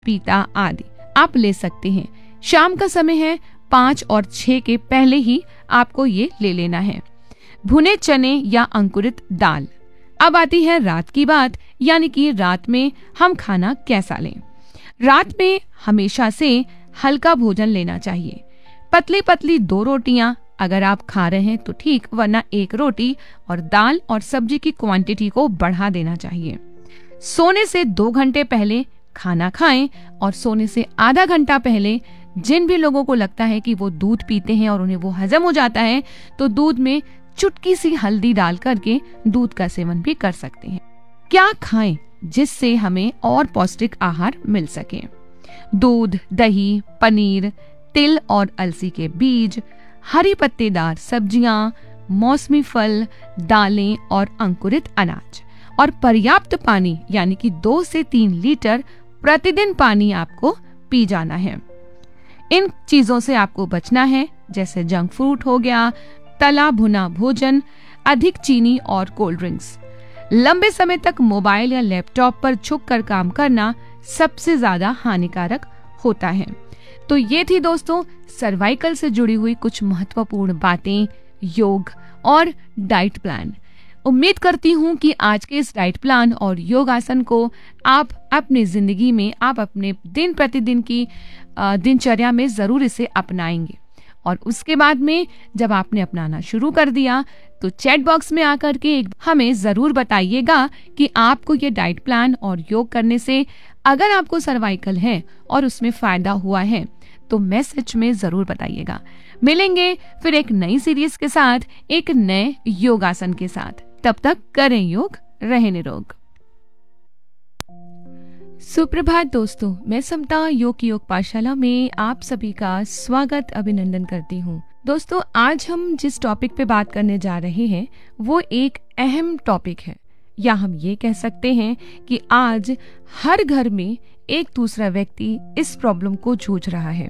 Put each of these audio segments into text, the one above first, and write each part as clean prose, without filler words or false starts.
पपीता आदि आप ले सकते हैं। शाम का समय है, 5 और 6 के पहले ही आपको ये ले लेना है। भुने चने या अंकुरित दाल। अब आती है रात की बात, यानी कि रात में हम खाना कैसा लें। रात में हमेशा से हल्का भोजन लेना चाहिए। पतली पतली 2 रोटियां अगर आप खा रहे हैं तो ठीक, वरना 1 रोटी और दाल और सब्जी की क्वांटिटी को बढ़ा देना चाहिए। सोने से 2 घंटे पहले खाना खाएं और सोने से आधा घंटा पहले जिन भी लोगों को लगता है कि वो दूध पीते हैं और उन्हें वो हजम हो जाता है, तो दूध में चुटकी सी हल्दी डाल करके दूध का सेवन भी कर सकते हैं। क्या खाएं जिससे हमें और पौष्टिक आहार मिल सके? दूध, दही, पनीर, तिल और अलसी के बीज, हरी पत्तेदार सब्जियां, मौसमी फल, दालें और अंकुरित अनाज, और पर्याप्त पानी, यानी कि 2 से 3 लीटर प्रतिदिन पानी आपको पी जाना है। इन चीजों से आपको बचना है, जैसे जंक फूड हो गया, तला भुना भोजन, अधिक चीनी और कोल्ड ड्रिंक्स। लंबे समय तक मोबाइल या लैपटॉप पर झुक कर काम करना सबसे ज्यादा हानिकारक होता है। तो ये थी दोस्तों सर्वाइकल से जुड़ी हुई कुछ महत्वपूर्ण बातें, योग और डाइट प्लान। उम्मीद करती हूँ कि आज के इस डाइट प्लान और योगासन को आप अपनी जिंदगी में, आप अपने दिन प्रतिदिन की दिनचर्या में जरूर इसे अपनाएंगे। और उसके बाद में जब आपने अपनाना शुरू कर दिया तो चैट बॉक्स में आकर के हमें जरूर बताइएगा कि आपको ये डाइट प्लान और योग करने से अगर आपको सर्वाइकल है और उसमें फायदा हुआ है तो मैसेज में जरूर बताइएगा। मिलेंगे फिर एक नई सीरीज के साथ, एक नए योगासन के साथ। तब तक करें योग, रहें निरोग। सुप्रभात दोस्तों, मैं समता योग की योग पाठशाला में आप सभी का स्वागत, अभिनंदन करती हूँ। दोस्तों, आज हम जिस टॉपिक पे बात करने जा रहे हैं वो एक अहम टॉपिक है, या हम ये कह सकते हैं कि आज हर घर में एक दूसरा व्यक्ति इस प्रॉब्लम को जूझ रहा है,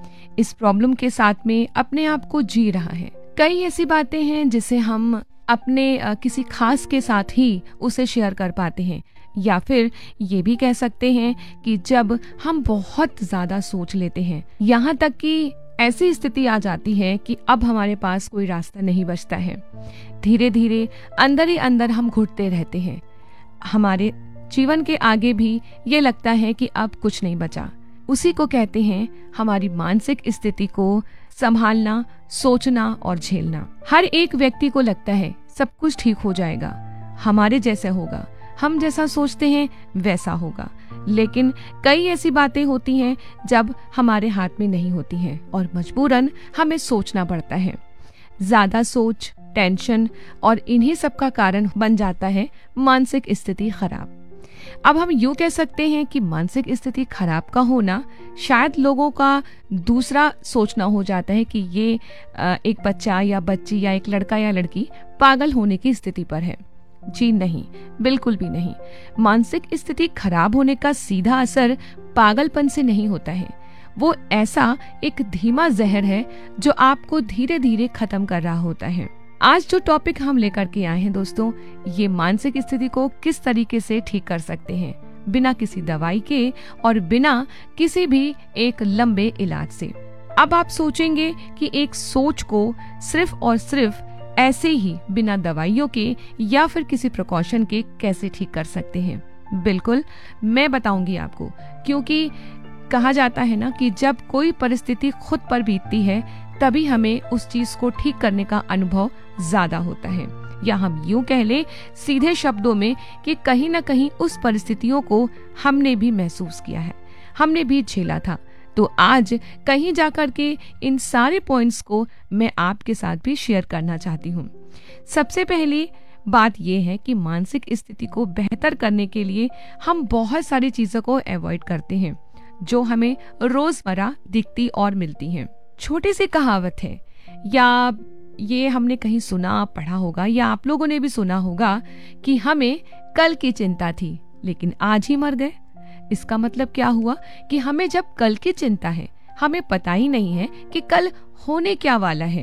इस प्रॉब्लम के साथ में अपने आप को जी रहा है। कई ऐसी बातें हैं जिसे हम अपने किसी खास के साथ ही उसे शेयर कर पाते हैं, या फिर ये भी कह सकते हैं कि जब हम बहुत ज्यादा सोच लेते हैं, यहाँ तक कि ऐसी स्थिति आ जाती है कि अब हमारे पास कोई रास्ता नहीं बचता है। धीरे धीरे अंदर ही अंदर हम घुटते रहते हैं। हमारे जीवन के आगे भी ये लगता है कि अब कुछ नहीं बचा। उसी को कहते हैं हमारी मानसिक स्थिति को संभालना, सोचना और झेलना। हर एक व्यक्ति को लगता है सब कुछ ठीक हो जाएगा, हमारे जैसे होगा, हम जैसा सोचते हैं वैसा होगा। लेकिन कई ऐसी बातें होती हैं जब हमारे हाथ में नहीं होती हैं और मजबूरन हमें सोचना पड़ता है। ज्यादा सोच, टेंशन और इन्हीं सब का कारण बन जाता है मानसिक स्थिति खराब। अब हम यूँ कह सकते हैं कि मानसिक स्थिति खराब का होना शायद लोगों का दूसरा सोचना हो जाता है कि ये एक बच्चा या बच्ची या एक लड़का या लड़की पागल होने की स्थिति पर है। जी नहीं, बिल्कुल भी नहीं। मानसिक स्थिति खराब होने का सीधा असर पागलपन से नहीं होता है। वो ऐसा एक धीमा जहर है जो आपको धीरे धीरे खत्म कर रहा होता है। आज जो टॉपिक हम लेकर के आए हैं दोस्तों, ये मानसिक स्थिति को किस तरीके से ठीक कर सकते हैं बिना किसी दवाई के और बिना किसी भी एक लंबे इलाज से। अब आप सोचेंगे कि एक सोच को सिर्फ और सिर्फ ऐसे ही बिना दवाइयों के या फिर किसी प्रिकॉशन के कैसे ठीक कर सकते हैं। बिल्कुल मैं बताऊंगी आपको, क्योंकि कहा जाता है ना कि जब कोई परिस्थिति खुद पर बीतती है तभी हमें उस चीज को ठीक करने का अनुभव ज्यादा होता है, या हम यूं कह ले सीधे शब्दों में कि कहीं ना कहीं उस परिस्थितियों को हमने भी महसूस किया है, हमने भी झेला था। तो आज कहीं जाकर के इन सारे पॉइंट्स को मैं आपके साथ भी शेयर करना चाहती हूँ। सबसे पहली बात यह है कि मानसिक स्थिति को बेहतर करने के लिए हम बहुत सारी चीजों को अवॉइड करते हैं जो हमें रोजमर्रा दिखती और मिलती हैं। छोटी सी कहावत है, या ये हमने कहीं सुना पढ़ा होगा, या आप लोगों ने भी सुना होगा कि हमें कल की चिंता थी लेकिन आज ही मर गए। इसका मतलब क्या हुआ कि हमें जब कल की चिंता है, हमें पता ही नहीं है कि कल होने क्या वाला है,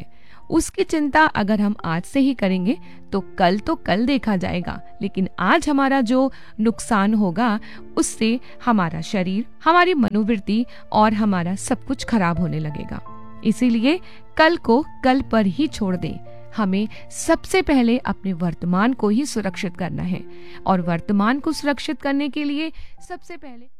उसकी चिंता अगर हम आज से ही करेंगे तो कल देखा जाएगा, लेकिन आज हमारा जो नुकसान होगा उससे हमारा शरीर, हमारी मनोवृत्ति और हमारा सब कुछ खराब होने लगेगा। इसीलिए कल को कल पर ही छोड़ दें। हमें सबसे पहले अपने वर्तमान को ही सुरक्षित करना है और वर्तमान को सुरक्षित करने के लिए सबसे पहले